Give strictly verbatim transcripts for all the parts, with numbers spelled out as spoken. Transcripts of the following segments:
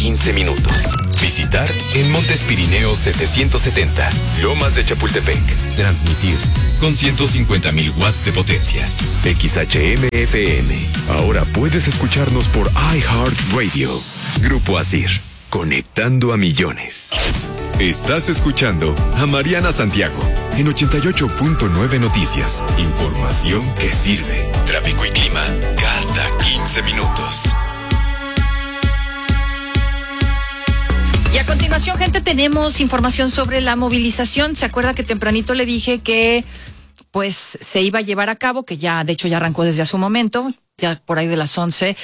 quince minutos. Visitar en Montes Pirineos setecientos setenta, Lomas de Chapultepec. Transmitir con ciento cincuenta mil watts de potencia. X H M F M. Ahora puedes escucharnos por iHeartRadio. Grupo Asir, conectando a millones. Estás escuchando a Mariana Santiago en ochenta y ocho punto nueve Noticias. Información que sirve. Tráfico y clima cada quince minutos. Y a continuación, gente, tenemos información sobre la movilización. ¿Se acuerda que tempranito le dije que pues se iba a llevar a cabo, que ya, de hecho, ya arrancó desde hace un momento, ya por ahí de las once,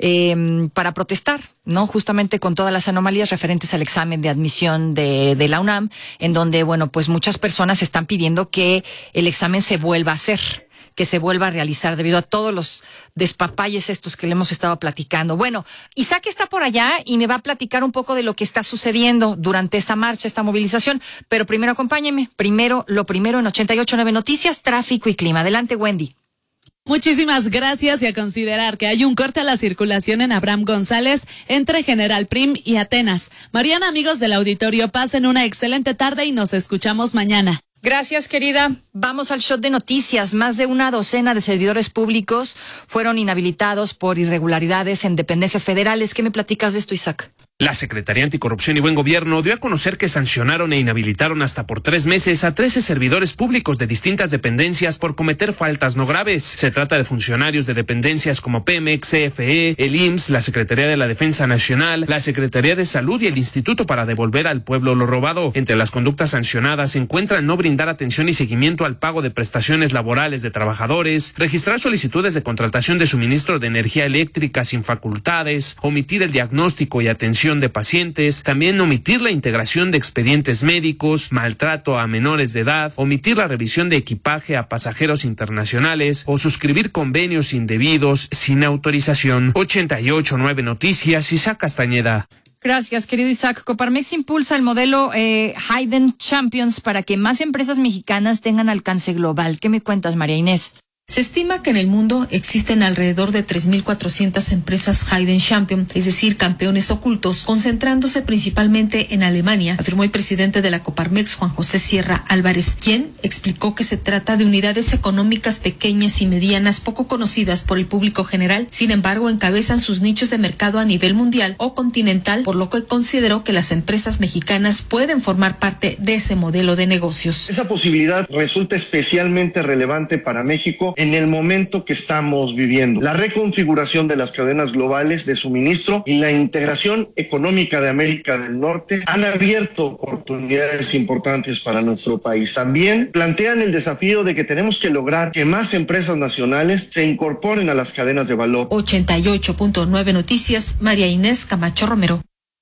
eh, para protestar, ¿no? Justamente con todas las anomalías referentes al examen de admisión de, de la UNAM, en donde, bueno, pues muchas personas están pidiendo que el examen se vuelva a hacer, que se vuelva a realizar debido a todos los despapalles estos que le hemos estado platicando. Bueno, Isaac está por allá y me va a platicar un poco de lo que está sucediendo durante esta marcha, esta movilización, pero primero acompáñeme, primero, lo primero en ochenta y ocho punto nueve Noticias, tráfico y clima. Adelante, Wendy. Muchísimas gracias, y a considerar que hay un corte a la circulación en Abraham González entre General Prim y Atenas. Mariana, amigos del auditorio, pasen una excelente tarde y nos escuchamos mañana. Gracias, querida. Vamos al shot de noticias. Más de una docena de servidores públicos fueron inhabilitados por irregularidades en dependencias federales. ¿Qué me platicas de esto, Isaac? La Secretaría Anticorrupción y Buen Gobierno dio a conocer que sancionaron e inhabilitaron hasta por tres meses a trece servidores públicos de distintas dependencias por cometer faltas no graves. Se trata de funcionarios de dependencias como Pemex, C F E, el I M S S, la Secretaría de la Defensa Nacional, la Secretaría de Salud y el Instituto para Devolver al Pueblo lo Robado. Entre las conductas sancionadas se encuentran no brindar atención y seguimiento al pago de prestaciones laborales de trabajadores, registrar solicitudes de contratación de suministro de energía eléctrica sin facultades, omitir el diagnóstico y atención de pacientes, también omitir la integración de expedientes médicos, maltrato a menores de edad, omitir la revisión de equipaje a pasajeros internacionales o suscribir convenios indebidos sin autorización. ochenta y ocho punto nueve Noticias, Isaac Castañeda. Gracias, querido Isaac. Coparmex impulsa el modelo eh, Hidden Champions para que más empresas mexicanas tengan alcance global. ¿Qué me cuentas, María Inés? Se estima que en el mundo existen alrededor de tres mil cuatrocientas empresas Hidden Champion, es decir, campeones ocultos, concentrándose principalmente en Alemania, afirmó el presidente de la Coparmex, Juan José Sierra Álvarez, quien explicó que se trata de unidades económicas pequeñas y medianas poco conocidas por el público general, sin embargo encabezan sus nichos de mercado a nivel mundial o continental, por lo que consideró que las empresas mexicanas pueden formar parte de ese modelo de negocios. Esa posibilidad resulta especialmente relevante para México en el momento que estamos viviendo. La reconfiguración de las cadenas globales de suministro y la integración económica de América del Norte han abierto oportunidades importantes para nuestro país. También plantean el desafío de que tenemos que lograr que más empresas nacionales se incorporen a las cadenas de valor. ochenta y ocho punto nueve Noticias, María Inés Camacho Romero.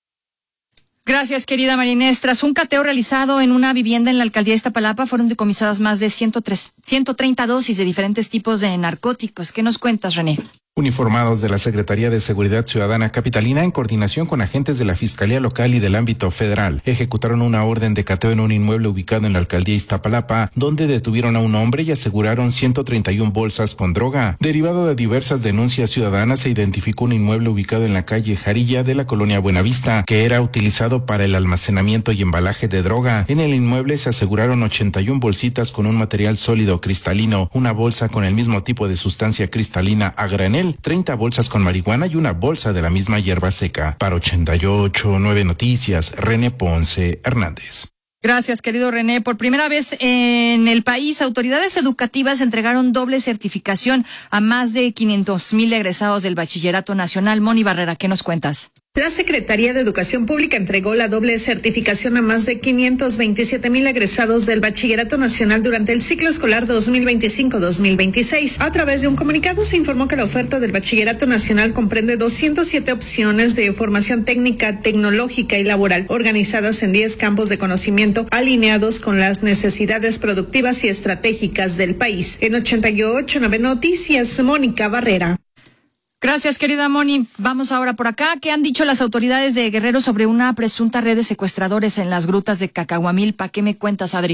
Gracias, querida María Inés. Tras un cateo realizado en una vivienda en la alcaldía de Iztapalapa, fueron decomisadas más de ciento treinta dosis de diferentes tipos de narcóticos. ¿Qué nos cuentas, René? Uniformados de la Secretaría de Seguridad Ciudadana Capitalina, en coordinación con agentes de la Fiscalía Local y del ámbito federal, ejecutaron una orden de cateo en un inmueble ubicado en la alcaldía Iztapalapa, donde detuvieron a un hombre y aseguraron ciento treinta y una bolsas con droga. Derivado de diversas denuncias ciudadanas, se identificó un inmueble ubicado en la calle Jarilla de la colonia Buenavista, que era utilizado para el almacenamiento y embalaje de droga. En el inmueble se aseguraron ochenta y una bolsitas con un material sólido cristalino, una bolsa con el mismo tipo de sustancia cristalina a granel, treinta bolsas con marihuana y una bolsa de la misma hierba seca. Para ochenta y ocho punto nueve Noticias, René Ponce Hernández. Gracias, querido René. Por primera vez en el país, autoridades educativas entregaron doble certificación a más de quinientos mil egresados del Bachillerato Nacional. Moni Barrera, ¿qué nos cuentas? La Secretaría de Educación Pública entregó la doble certificación a más de quinientos veintisiete mil egresados del Bachillerato Nacional durante el ciclo escolar dos mil veinticinco dos mil veintiséis. A través de un comunicado se informó que la oferta del Bachillerato Nacional comprende doscientas siete opciones de formación técnica, tecnológica y laboral, organizadas en diez campos de conocimiento alineados con las necesidades productivas y estratégicas del país. En ochenta y ocho punto nueve Noticias, Mónica Barrera. Gracias, querida Moni. Vamos ahora por acá. ¿Qué han dicho las autoridades de Guerrero sobre una presunta red de secuestradores en las grutas de Cacahuamilpa? ¿Qué me cuentas, Adri?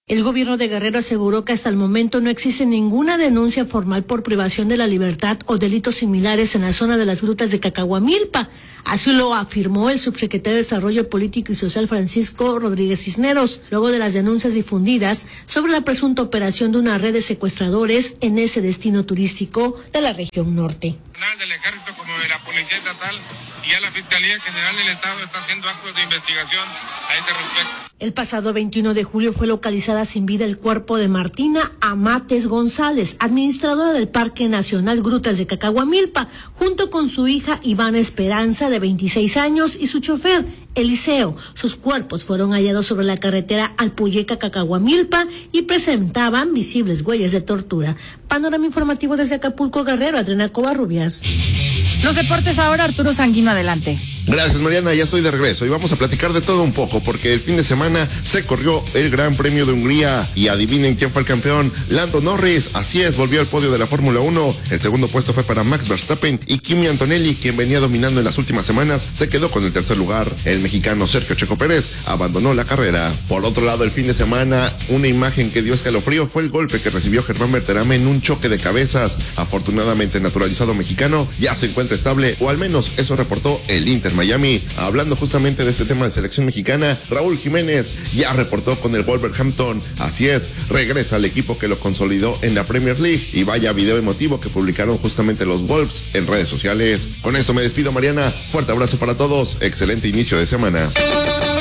El gobierno de Guerrero aseguró que hasta el momento no existe ninguna denuncia formal por privación de la libertad o delitos similares en la zona de las grutas de Cacahuamilpa. Así lo afirmó el subsecretario de Desarrollo Político y Social Francisco Rodríguez Cisneros, luego de las denuncias difundidas sobre la presunta operación de una red de secuestradores en ese destino turístico de la región norte. Del Ejército como de la Policía Estatal y ya la Fiscalía General del Estado está haciendo actos de investigación a este respecto. El pasado veintiuno de julio fue localizada sin vida el cuerpo de Martina Amates González, administradora del Parque Nacional Grutas de Cacahuamilpa, junto con su hija Ivana Esperanza, de veintiséis años, y su chofer, Eliseo. Sus cuerpos fueron hallados sobre la carretera Alpuyeca Cacahuamilpa y presentaban visibles huellas de tortura. Panorama informativo desde Acapulco, Guerrero, Adriana Covarrubias. Los deportes ahora, Arturo Sanguino, adelante. Gracias, Mariana, ya estoy de regreso y vamos a platicar de todo un poco porque el fin de semana se corrió el Gran Premio de Hungría y adivinen quién fue el campeón, Lando Norris. Así es, volvió al podio de la Fórmula uno. El segundo puesto fue para Max Verstappen y Kimi Antonelli, quien venía dominando en las últimas semanas, se quedó con el tercer lugar. El mexicano Sergio Checo Pérez abandonó la carrera. Por otro lado, el fin de semana, una imagen que dio escalofrío fue el golpe que recibió Germán Berterame en un choque de cabezas. Afortunadamente, el naturalizado mexicano ya se encuentra estable, o al menos eso reportó el Inter Miami. Hablando justamente de este tema de selección mexicana, Raúl Jiménez ya reportó con el Wolverhampton. Así es, regresa al equipo que lo consolidó en la Premier League y vaya video emotivo que publicaron justamente los Wolves en redes sociales. Con eso me despido, Mariana. Fuerte abrazo para todos. Excelente inicio de semana.